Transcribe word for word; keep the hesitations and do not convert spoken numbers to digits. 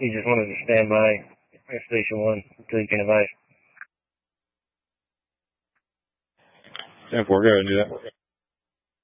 He just wanted to stand by at Station one until he can advise. ten four, go ahead and do that.